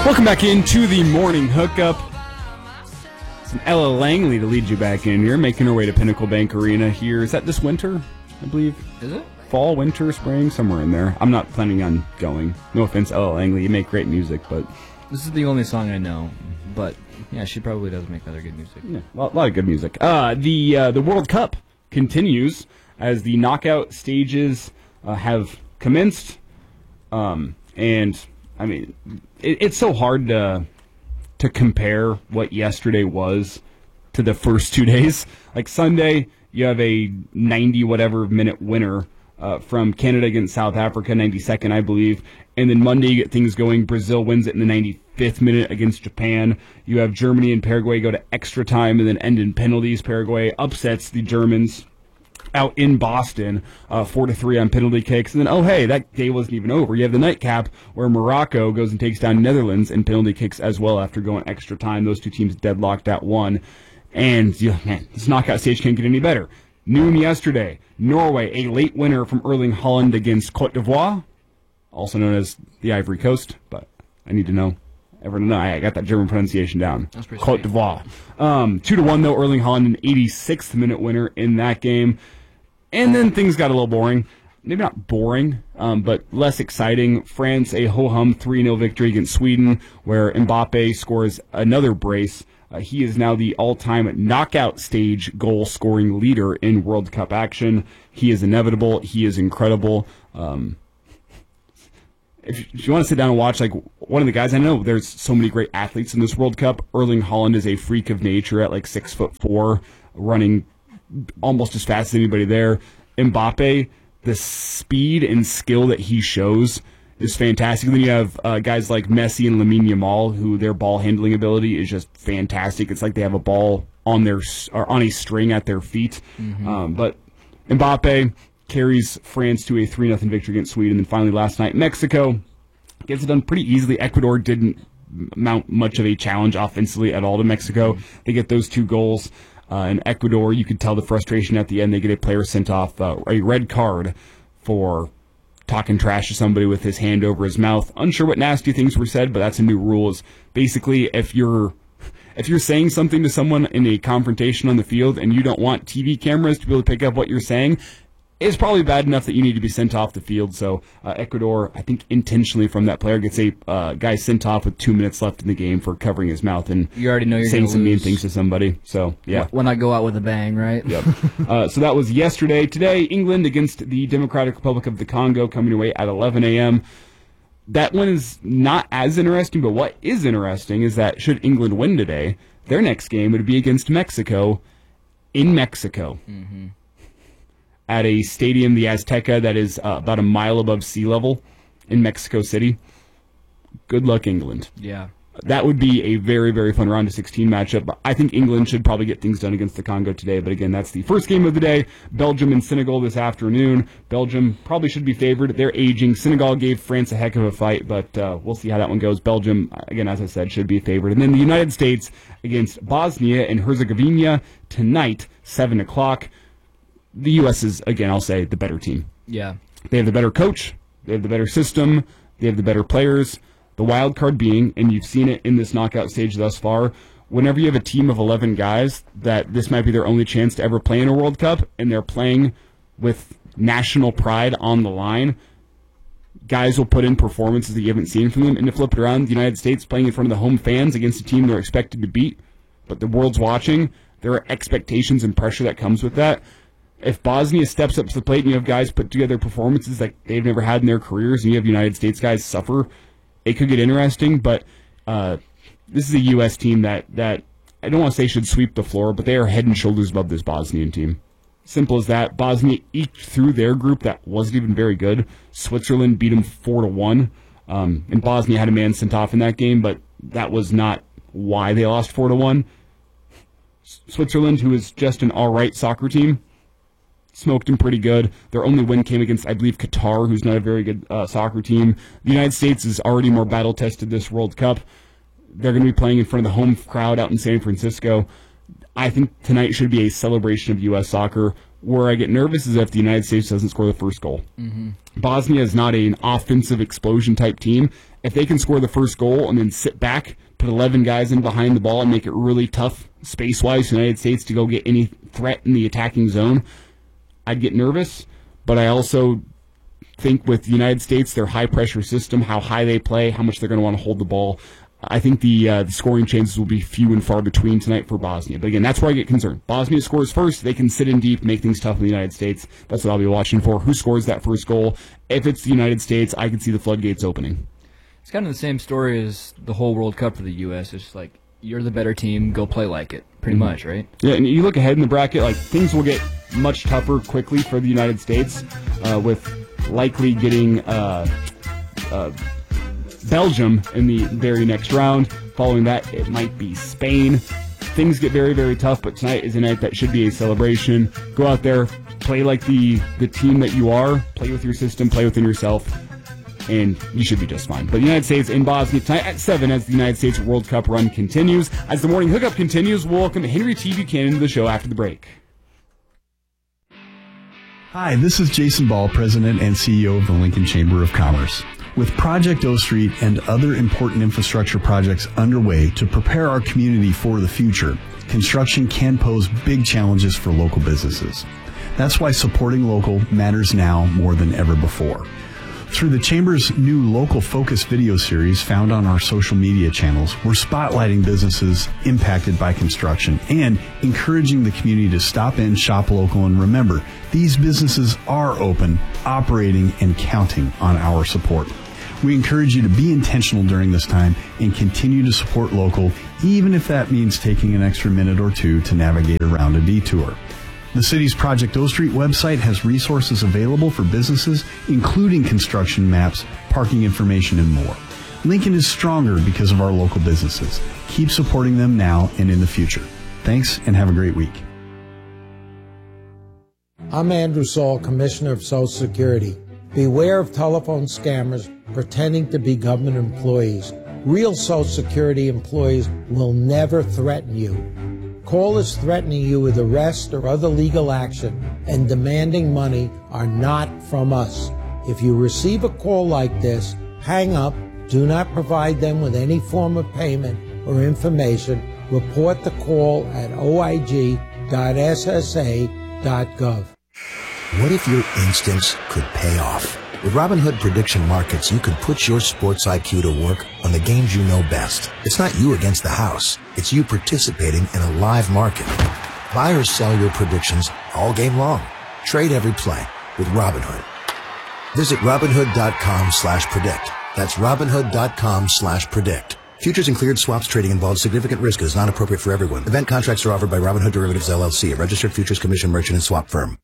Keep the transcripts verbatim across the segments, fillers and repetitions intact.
Welcome back into the morning hookup. It's an Ella Langley to lead you back in here, making her way to Pinnacle Bank Arena here. Is that this winter, I believe? Is it? Fall, winter, spring, somewhere in there. I'm not planning on going. No offense, Ella Langley. You make great music, but... This is the only song I know, but yeah, she probably does make other good music. Yeah, a lot, a lot of good music. Uh, the, uh, the World Cup continues as the knockout stages uh, have commenced. Um, and, I mean, it, it's so hard to... to compare what yesterday was to the first two days. Like Sunday, you have a ninety whatever minute winner uh, from Canada against South Africa, ninety-second, I believe. And then Monday, you get things going. Brazil wins it in the ninety-fifth minute against Japan. You have Germany and Paraguay go to extra time and then end in penalties. Paraguay upsets the Germans out in Boston, uh, four to three on penalty kicks. And then, oh, hey, that day wasn't even over. You have the nightcap where Morocco goes and takes down Netherlands in penalty kicks as well after going extra time. Those two teams deadlocked at one. And, you know, man, this knockout stage can't get any better. Noon yesterday, Norway, a late winner from Erling Haaland against Cote d'Ivoire, also known as the Ivory Coast, but I need to know. Everyone know I got that German pronunciation down. That's pretty Cote d'Ivoire. Um, two to one though. Erling Haaland, an eighty-sixth minute winner in that game. And then things got a little boring. Maybe not boring, um, but less exciting. France, a ho-hum three nil victory against Sweden, where Mbappe scores another brace. Uh, he is now the all-time knockout stage goal-scoring leader in World Cup action. He is inevitable. He is incredible. Um, if, if you want to sit down and watch, like, one of the guys, I know there's so many great athletes in this World Cup. Erling Haaland is a freak of nature at like six foot four, running almost as fast as anybody there. Mbappe, the speed and skill that he shows is fantastic. Then you have uh, guys like Messi and Lamine Yamal, who their ball handling ability is just fantastic. It's like they have a ball on their or on a string at their feet. Mm-hmm. Um, but Mbappe carries France to a three nothing victory against Sweden. And then finally last night, Mexico gets it done pretty easily. Ecuador didn't mount much of a challenge offensively at all to Mexico. Mm-hmm. They get those two goals. Uh, in Ecuador, you could tell the frustration at the end. They get a player sent off uh, a red card for talking trash to somebody with his hand over his mouth. Unsure what nasty things were said, but that's a new rule. Is basically if you're if you're saying something to someone in a confrontation on the field and you don't want T V cameras to be able to pick up what you're saying, it's probably bad enough that you need to be sent off the field. So uh, Ecuador, I think intentionally from that player, gets a uh, guy sent off with two minutes left in the game for covering his mouth and you already know you're saying some lose. mean things to somebody. So yeah, when I go out with a bang, right? Yep. uh, so that was yesterday. Today, England against the Democratic Republic of the Congo coming away at eleven a.m. That one is not as interesting, but what is interesting is that should England win today, their next game would be against Mexico in Mexico. Mm-hmm. At a stadium, the Azteca, that is uh, about a mile above sea level in Mexico City. Good luck, England. Yeah. That would be a very, very fun round of sixteen matchup. I think England should probably get things done against the Congo today, but again, that's the first game of the day. Belgium and Senegal this afternoon. Belgium probably should be favored. They're aging. Senegal gave France a heck of a fight, but uh, we'll see how that one goes. Belgium, again, as I said, should be favored. And then the United States against Bosnia and Herzegovina tonight, seven o'clock. The U S is, again, I'll say, the better team. Yeah. They have the better coach. They have the better system. They have the better players. The wild card being, and you've seen it in this knockout stage thus far, whenever you have a team of eleven guys that this might be their only chance to ever play in a World Cup, and they're playing with national pride on the line, guys will put in performances that you haven't seen from them. And to flip it around, the United States playing in front of the home fans against a team they're expected to beat, but the world's watching, there are expectations and pressure that comes with that. If Bosnia steps up to the plate and you have guys put together performances like they've never had in their careers and you have United States guys suffer, it could get interesting. But uh, this is a U S team that, that I don't want to say should sweep the floor, but they are head and shoulders above this Bosnian team. Simple as that. Bosnia eked through their group that wasn't even very good. Switzerland beat them four to one. Um, and Bosnia had a man sent off in that game, but that was not why they lost four to one. Switzerland, who is just an all-right soccer team, smoked them pretty good. Their only win came against, I believe, Qatar, who's not a very good uh, soccer team. The United States is already more battle-tested this World Cup. They're going to be playing in front of the home crowd out in San Francisco. I think tonight should be a celebration of U S soccer. Where I get nervous is if the United States doesn't score the first goal. Mm-hmm. Bosnia is not an offensive explosion type team. If they can score the first goal and then sit back, put eleven guys in behind the ball and make it really tough space-wise for the United States to go get any threat in the attacking zone, I'd get nervous. But I also think with the United States, their high-pressure system, how high they play, how much they're going to want to hold the ball, I think the, uh, the scoring chances will be few and far between tonight for Bosnia. But again, that's where I get concerned. Bosnia scores first. They can sit in deep, make things tough in the United States. That's what I'll be watching for. Who scores that first goal? If it's the United States, I can see the floodgates opening. It's kind of the same story as the whole World Cup for the U S. It's like, you're the better team, go play like it, pretty mm-hmm. much, right? Yeah, and you look ahead in the bracket, like things will get much tougher quickly for the United States, uh, with likely getting uh, uh, Belgium in the very next round. Following that, it might be Spain. Things get very, very tough, but tonight is a night that should be a celebration. Go out there, play like the, the team that you are, play with your system, play within yourself, and you should be just fine. But the United States in Bosnia tonight at seven as the United States World Cup run continues. As the morning hookup continues, we'll welcome Henry T. Buchanan to the show after the break. Hi, this is Jason Ball, President and C E O of the Lincoln Chamber of Commerce. With Project O Street and other important infrastructure projects underway to prepare our community for the future, construction can pose big challenges for local businesses. That's why supporting local matters now more than ever before. Through the Chamber's new Local Focus video series found on our social media channels, we're spotlighting businesses impacted by construction and encouraging the community to stop in, shop local, and remember, these businesses are open, operating, and counting on our support. We encourage you to be intentional during this time and continue to support local, even if that means taking an extra minute or two to navigate around a detour. The city's Project O Street website has resources available for businesses, including construction maps, parking information, and more. Lincoln is stronger because of our local businesses. Keep supporting them now and in the future. Thanks, and have a great week. I'm Andrew Saul, Commissioner of Social Security. Beware of telephone scammers pretending to be government employees. Real Social Security employees will never threaten you. Callers threatening you with arrest or other legal action and demanding money are not from us. If you receive a call like this, hang up, do not provide them with any form of payment or information. Report the call at o i g dot s s a dot gov. What if your instincts could pay off? With Robinhood Prediction Markets, you could put your sports I Q to work on the games you know best. It's not you against the house. It's you participating in a live market. Buy or sell your predictions all game long. Trade every play with Robinhood. Visit Robinhood.com slash predict. That's Robinhood.com slash predict. Futures and cleared swaps trading involves significant risk and is not appropriate for everyone. Event contracts are offered by Robinhood Derivatives, L L C, a registered futures commission merchant and swap firm.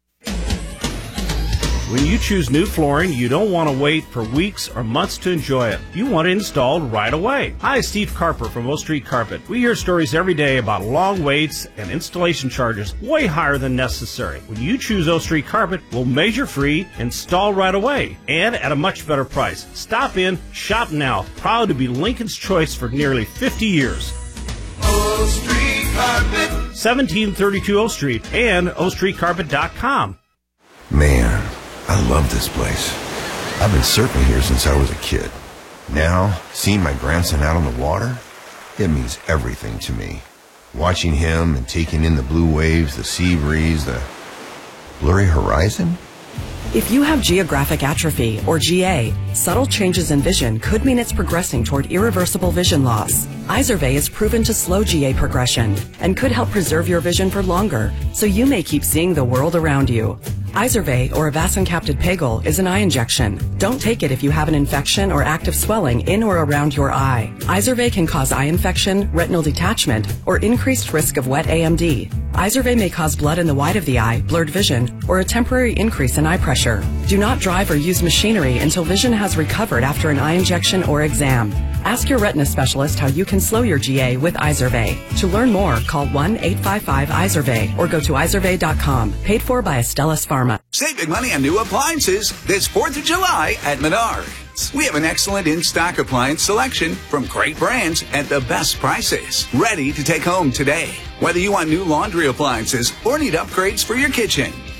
When you choose new flooring, you don't want to wait for weeks or months to enjoy it. You want it installed right away. Hi, Steve Carper from O Street Carpet. We hear stories every day about long waits and installation charges way higher than necessary. When you choose O Street Carpet, we'll measure free, install right away, and at a much better price. Stop in, shop now. Proud to be Lincoln's choice for nearly fifty years. O Street Carpet. seventeen thirty-two O Street and o street carpet dot com. Man, I love this place. I've been surfing here since I was a kid. Now, seeing my grandson out on the water, it means everything to me. Watching him and taking in the blue waves, the sea breeze, the blurry horizon. If you have geographic atrophy, or G A, subtle changes in vision could mean it's progressing toward irreversible vision loss. Izervay is proven to slow G A progression and could help preserve your vision for longer, so you may keep seeing the world around you. Izervay, or avacincaptad pegol, is an eye injection. Don't take it if you have an infection or active swelling in or around your eye. Izervay can cause eye infection, retinal detachment, or increased risk of wet A M D. Izervay may cause blood in the white of the eye, blurred vision, or a temporary increase in eye pressure. Do not drive or use machinery until vision has recovered after an eye injection or exam. Ask your retina specialist how you can slow your G A with Izervay. To learn more, call one eight five five Izervay or go to izervay dot com. Paid for by Astellas Pharma. Save big money on new appliances this fourth of July at Menards. We have an excellent in-stock appliance selection from great brands at the best prices. Ready to take home today. Whether you want new laundry appliances or need upgrades for your kitchen.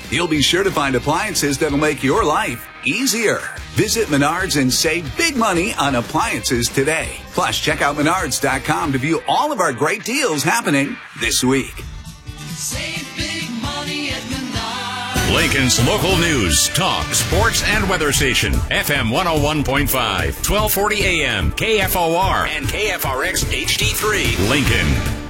You'll be sure to find appliances that'll make your life easier. Visit Menards and save big money on appliances today. Plus, check out Menards dot com to view all of our great deals happening this week. Save big money at Menards. Lincoln's local news, talk, sports, and weather station. F M one oh one point five, twelve forty A M, K F O R, and K F R X H D three, Lincoln.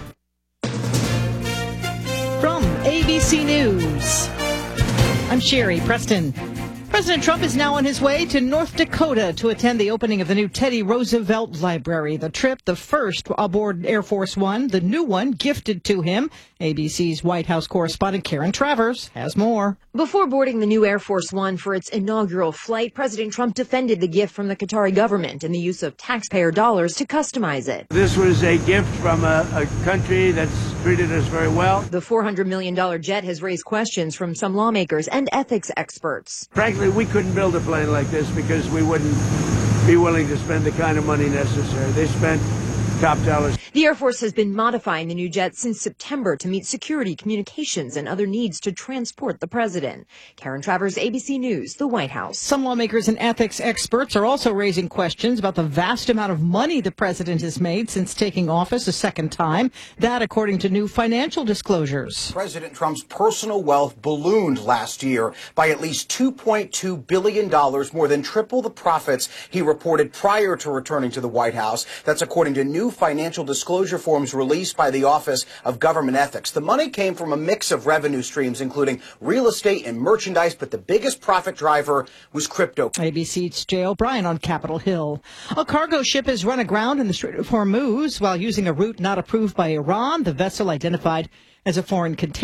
From A B C News, I'm Sherry Preston. President Trump is now on his way to North Dakota to attend the opening of the new Teddy Roosevelt Library. The trip, the first aboard Air Force One, the new one gifted to him. A B C's White House correspondent Karen Travers has more. Before boarding the new Air Force One for its inaugural flight, President Trump defended the gift from the Qatari government and the use of taxpayer dollars to customize it. This was a gift from a, a country that's treated us very well. The four hundred million dollars jet has raised questions from some lawmakers and ethics experts. Frankly, we couldn't build a plane like this because we wouldn't be willing to spend the kind of money necessary. They spent top dollars. The Air Force has been modifying the new jet since September to meet security, communications, and other needs to transport the president. Karen Travers, A B C News, the White House. Some lawmakers and ethics experts are also raising questions about the vast amount of money the president has made since taking office a second time. That, according to new financial disclosures. President Trump's personal wealth ballooned last year by at least two point two billion dollars, more than triple the profits he reported prior to returning to the White House. That's according to new financial disclosure forms released by the Office of Government Ethics. The money came from a mix of revenue streams, including real estate and merchandise, but the biggest profit driver was crypto. A B C's Jay O'Brien on Capitol Hill. A cargo ship has run aground in the Strait of Hormuz while using a route not approved by Iran. The vessel, identified as a foreign container,